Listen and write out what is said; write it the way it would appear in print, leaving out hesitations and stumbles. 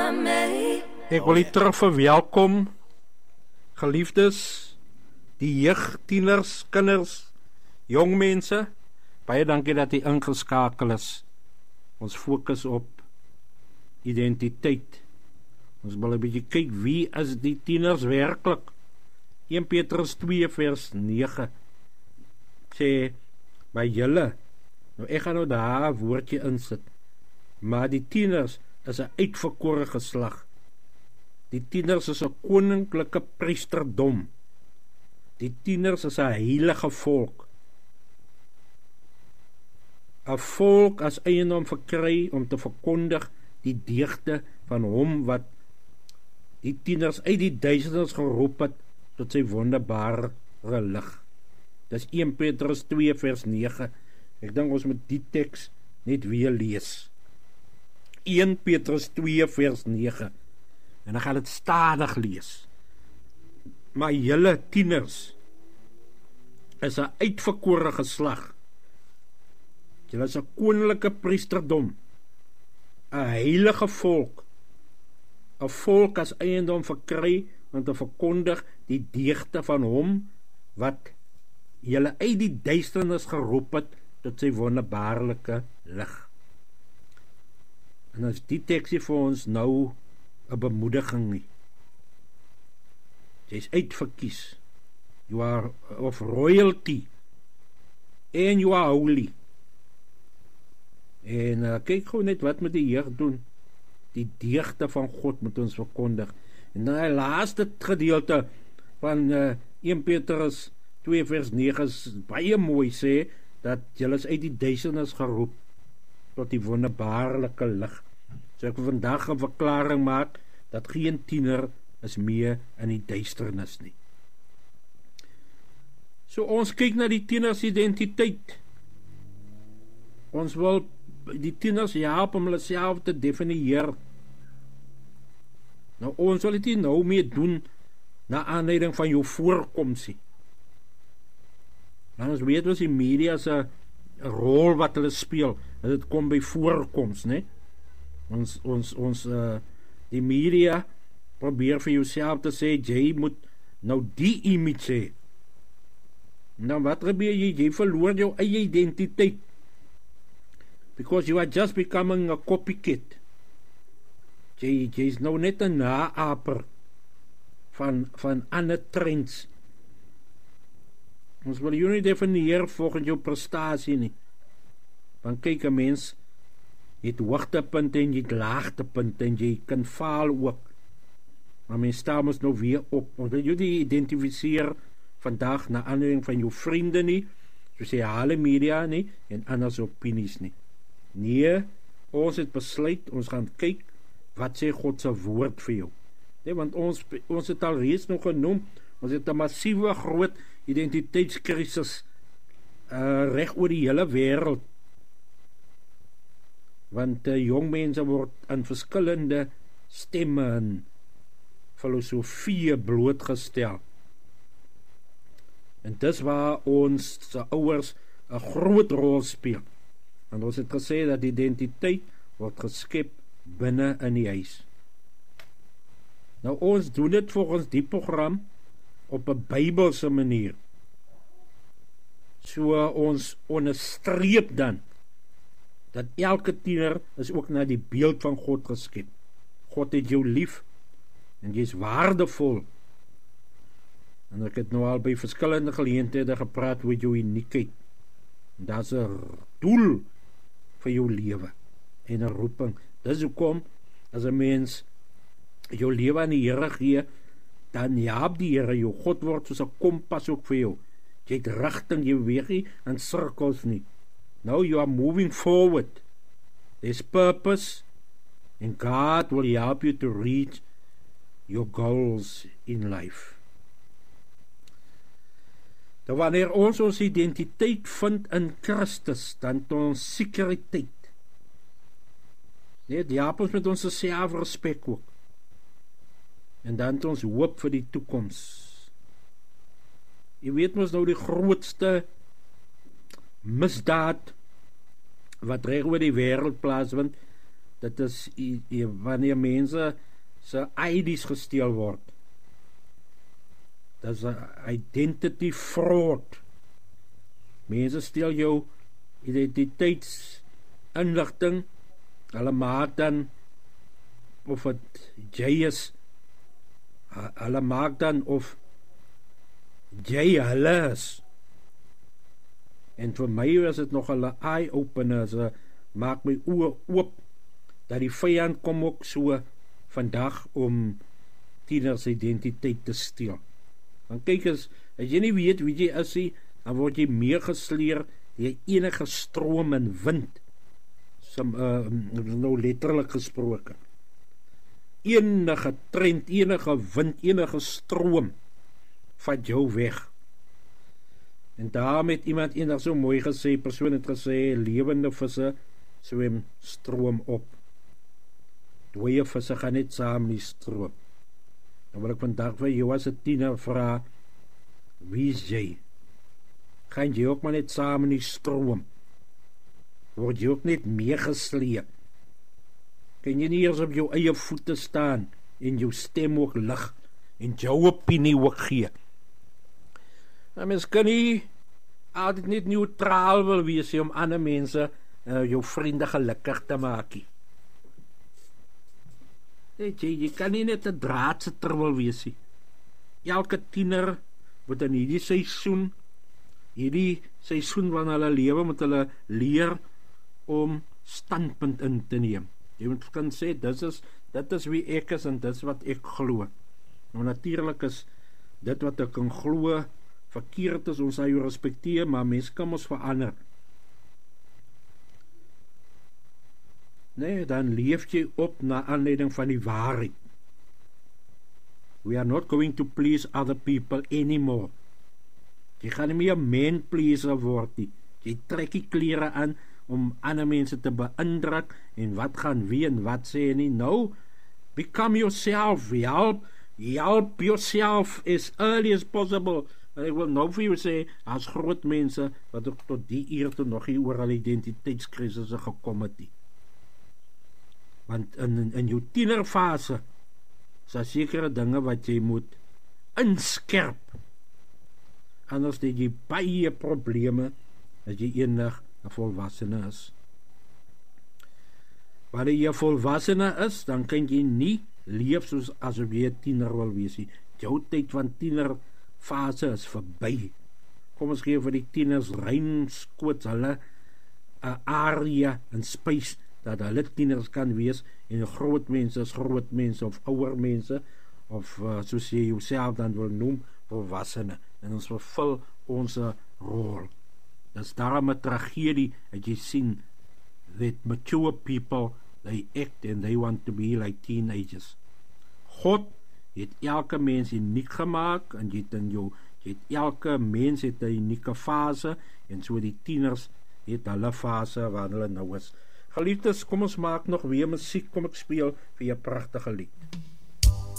Ek wil u terug verwelkom, geliefdes, die jeug, tieners, kinders, jong mense. Baie dankie dat u ingeskakel is. Ons fokus op identiteit. Ons wil 'n bietjie kyk, wie is die tieners werklik? 1 Petrus 2 vers 9 sê, by julle, nou ek gaan nou daar 'n woordjie insit, maar die tieners is 'n uitverkore geslag. Die tieners is 'n koninklike priesterdom. Die tieners is 'n heilige volk. 'n Volk as eiendom verkry om te verkondig die deugde van hom wat die tieners uit die duisternis geroep het tot sy wonderbare lig. Dis 1 Petrus 2 vers 9. Ek dink ons moet die teks net weer lees. 1 Petrus 2 vers 9. En ek gaan dit stadig lees. Maar julle tieners is 'n uitverkore geslag. Julle is 'n koninklike priesterdom, 'n heilige volk, 'n volk as eiendom verkry om te verkondig die deugde van hom wat julle uit die duisternis geroep het tot sy wonderbaarlike lig. En as die teksie vir ons nou 'n bemoediging nie. Jy is uitverkies. You are of royalty and you are holy. En kyk gou net wat met die jeug doen. Die deugde van God moet ons verkondig. En dan die laaste gedeelte van 1 Petrus 2 vers 9 is baie mooi, sê dat julle is uit die duisternis geroep tot die wonderbaarlike lig. So ek wil vandag 'n verklaring maak dat geen tiener is meer in die duisternis nie. So ons kyk na die tieners identiteit. Ons wil die tieners help om hulle self te definieer. Nou ons wil dit nie nou meer doen na aanleiding van jou voorkomsie. Nou ons weet ons die media se rol wat hulle speel, en dit kom by voorkoms, né? Die media probeer vir jouself te sê, jy moet nou die image sê. Nou wat gebeur jy verloor jou eie identiteit. Because you are just becoming a copycat. Jy is nou net 'n naaper van ander trends. Ons wil jou nie definieer volgens jou prestasie nie. Want kyk, 'n mens het hoogtepunte en jy het laagtepunte en jy kan faal ook. Maar mens staan ons nou weer op. Ons wil jou nie identifiseer vandag na aanleiding van jou vriende nie, sosiale media nie, en anders opinies nie. Nee, ons het besluit, ons gaan kyk, wat sê God se woord vir jou. Nee, want ons het al reeds nog genoem, ons het 'n massiewe groot identiteitskrisis reg oor die hele wêreld. Want jong mense word aan verskillende stemme en filosofieë blootgestel. En dis waar ons se ouers 'n groot rol speel. En ons het gesê dat identiteit word geskep binne in die huis. Nou ons doen dit volgens die program op 'n Bybelse manier. So ons onderstreep dan dat elke tiener is ook na die beeld van God geskep. God het jou lief en jy is waardevol. En ek het nou al by verskillende geleenthede gepraat oor jou uniekheid. En daar's 'n doel vir jou lewe en 'n roeping. Dis hoekom as 'n mens jou lewe aan die Here gee, dan help die Here jou. God word soos 'n kompas ook vir jou. Jy het rigting, jy beweeg nie in sirkels nie. Now you are moving forward. There's purpose and God will help you to reach your goals in life. Dan wanneer ons identiteit vind in Christus, dan het ons sekuriteit. Nee, die help ons met ons selfrespek ook. En dan het ons hoop vir die toekoms. Jy weet mos nou die grootste misdaad wat reg oor die wêreld plaasvind, dit is wanneer mense se ID's gesteel word. Dit is 'n identity fraud. Mense steel jou identiteitsinligting, hulle maak dan of het jy is, hulle maak dan of jy hulle is. En vir my was dit nog 'n eye-opener, so maak my oë oop, dat die vyand kom ook so vandag om tieners identiteit te steel. Want kyk as jy nie weet wie jy is nie, dan word jy meegesleer deur enige stroom en wind. Nou letterlik gesproke. Enige trend, enige wind, enige stroom vat jou weg. En daarom het iemand eendag so mooi gesê, persoon het gesê, lewende visse swem stroom op. Dooie visse gaan net saam die stroom. Dan wil ek vandag vir jou as 'n tiener vra, wie is jy? Gaan jy ook maar net saam in die stroom? Word jy ook net meegesleep? Kan jy nie eers op jou eie voete staan en jou stem ook lig en jou opinie ook gee? Nou, mens kan nie altyd net neutraal wil wees om ander mense, jou vriende gelukkig te maak. Jy kan nie net 'n draadsetter wil wees nie. Elke tiener moet in hierdie seisoen van hulle lewe moet hulle leer om standpunt in te neem. Jy moet kan sê, dit is wie ek is en dit is wat ek glo. Nou natuurlik is dit wat ek kan glo verkeerd is, ons sal jou respekteer, maar mens kan ons verander. Nee, dan leef jy op na aanleiding van die waarheid. We are not going to please other people anymore. Jy gaan nie meer man-pleaser word nie. Jy trek die klere aan om ander mense te beïndruk en wat gaan wie en wat sê nie. No, become yourself. Help yourself as early as possible. En ek wil nou vir jou sê, as groot mense wat ook tot die uur toe nog nie oor hulle identiteitskrisisse gekom het nie. Want in jou tienerfase is daar sekere dinge wat jy moet inskerp. Anders het jy baie probleme as jy eendag 'n volwassene is. Wanneer jy 'n volwassene is, dan kan jy nie leef soos asof jy 'n tiener wil wees nie. Jou tyd van tienerfase is verby. Kom ons gee vir die tieners ruimskoots hulle 'n area en space dat hulle tieners kan wees en groot mense is groot mense of ouer mense of soos jy jouself dan wil noem, volwassene. En ons vervul ons rol. Dis daarom 'n tragedie dat jy sien that mature people, they act and they want to be like teenagers. God het elke mens uniek gemaak en elke mens het 'n unieke fase en so die tieners het hulle fase waar hulle nou is. Geliefdes, kom ons maak nog weer musiek, kom ek speel vir 'n pragtige lied.